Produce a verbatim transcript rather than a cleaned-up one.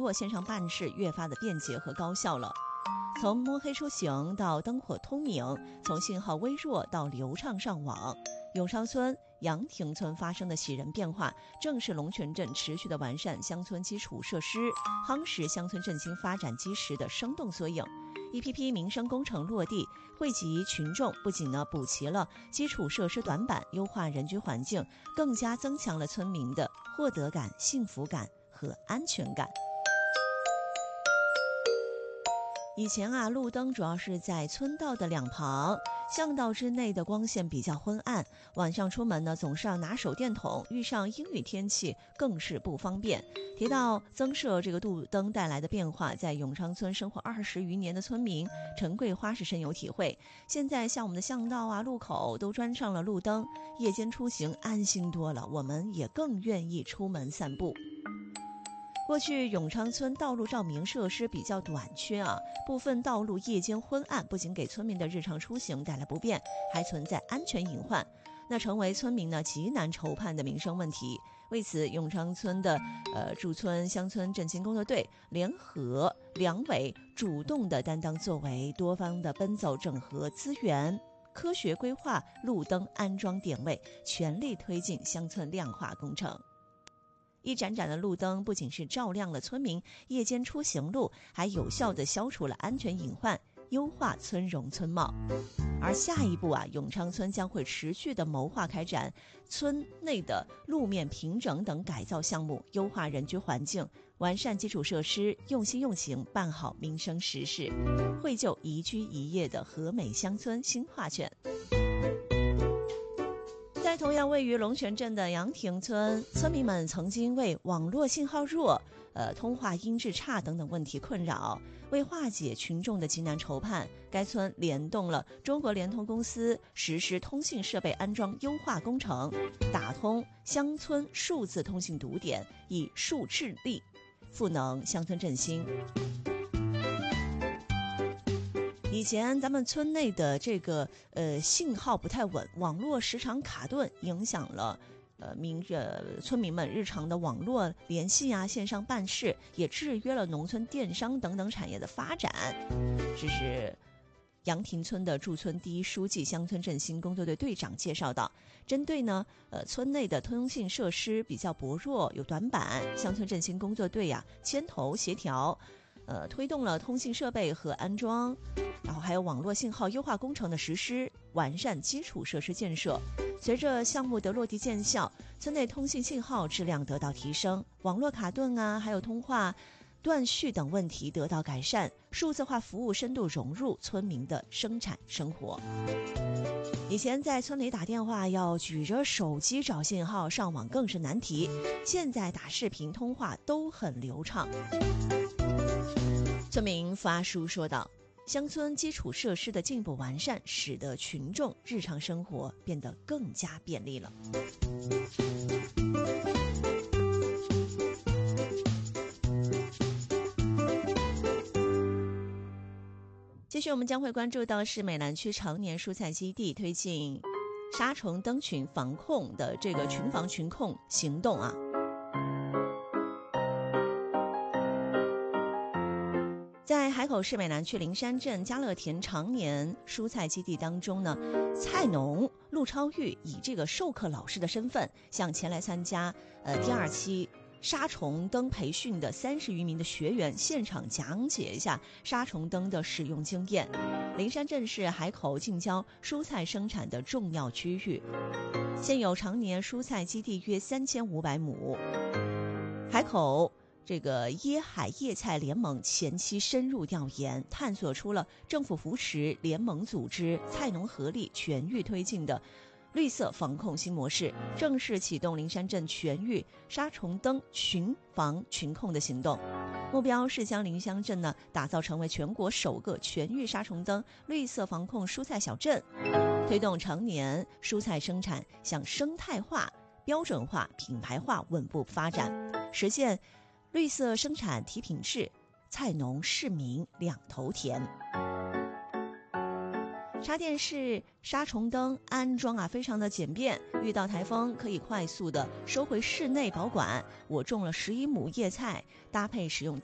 络线上办事越发的便捷和高效了。从摸黑出行到灯火通明，从信号微弱到流畅上网，永昌村、杨亭村发生的喜人变化，正是龙泉镇持续的完善乡村基础设施、夯实乡村振兴发展基石的生动缩影。一批批民生工程落地，惠及群众，不仅呢补齐了基础设施短板，优化人居环境，更加增强了村民的获得感、幸福感和安全感。以前啊，路灯主要是在村道的两旁，巷道之内的光线比较昏暗，晚上出门呢总是要拿手电筒，遇上阴雨天气更是不方便。提到增设这个路灯带来的变化，在永昌村生活二十余年的村民陈桂花是深有体会。现在像我们的巷道啊、路口都装上了路灯，夜间出行安心多了，我们也更愿意出门散步。过去永昌村道路照明设施比较短缺啊，部分道路夜间昏暗，不仅给村民的日常出行带来不便，还存在安全隐患，那成为村民呢极难筹判的民生问题。为此，永昌村的呃驻村乡村振兴工作队联合两委主动的担当作为，多方的奔走整合资源，科学规划路灯安装点位，全力推进乡村亮化工程。一盏盏的路灯不仅是照亮了村民夜间出行路，还有效地消除了安全隐患，优化村容村貌。而下一步啊，永昌村将会持续地谋划开展村内的路面平整等改造项目，优化人居环境，完善基础设施，用心用情办好民生实事，绘就宜居宜业的和美乡村新画卷。在同样位于龙泉镇的杨亭村，村民们曾经为网络信号弱、呃通话音质差等等问题困扰。为化解群众的急难筹盼，该村联动了中国联通公司，实施通信设备安装优化工程，打通乡村数字通信堵点，以数治力，赋能乡村振兴。以前咱们村内的这个呃信号不太稳，网络时常卡顿，影响了呃民呃村民们日常的网络联系啊、线上办事，也制约了农村电商等等产业的发展。这是杨亭村的驻村第一书记、乡村振兴工作队队长介绍到，针对呢呃村内的通信设施比较薄弱、有短板，乡村振兴工作队呀、啊、牵头协调。呃，推动了通信设备和安装，然后还有网络信号优化工程的实施，完善基础设施建设。随着项目的落地见效，村内通信信号质量得到提升，网络卡顿啊，还有通话断续等问题得到改善，数字化服务深度融入村民的生产生活。以前在村里打电话要举着手机找信号，上网更是难题，现在打视频通话都很流畅。村民发书说道，乡村基础设施的进一步完善，使得群众日常生活变得更加便利了。继续我们将会关注到是美兰区常年蔬菜基地推进杀虫灯群防控的这个群防群控行动啊。在海口市美兰区灵山镇家乐田常年蔬菜基地当中呢，菜农陆超玉以这个授课老师的身份，向前来参加呃第二期杀虫灯培训的三十余名的学员现场讲解一下杀虫灯的使用经验。灵山镇是海口近郊蔬菜生产的重要区域，现有常年蔬菜基地约三千五百亩。海口这个椰海叶菜联盟前期深入调研，探索出了政府扶持、联盟组织、菜农合力全域推进的绿色防控新模式，正式启动灵山镇全域杀虫灯群防群控的行动。目标是将灵山镇呢打造成为全国首个全域杀虫灯绿色防控蔬菜小镇，推动常年蔬菜生产向生态化、标准化、品牌化稳步发展，实现绿色生产提品质，菜农市民两头甜。插电式杀虫灯安装啊，非常的简便，遇到台风可以快速的收回室内保管。我种了十一亩叶菜，搭配使用